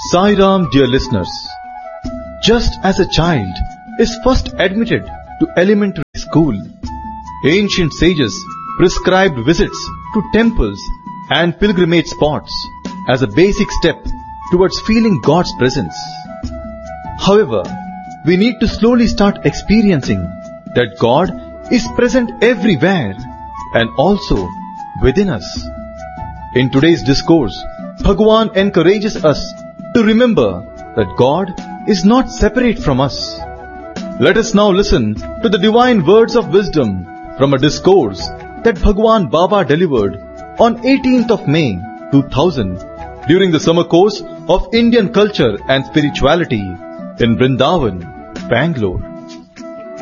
Sai Ram, dear listeners. Just as a child is first admitted to elementary school, ancient sages prescribed visits to temples and pilgrimage spots as a basic step towards feeling God's presence. However, we need to slowly start experiencing that God is present everywhere and also within us. In today's discourse, Bhagwan encourages us to remember that God is not separate from us. Let us now listen to the divine words of wisdom from a discourse that Bhagwan Baba delivered on 18th of May 2000 during the summer course of Indian culture and spirituality in Vrindavan, Bangalore.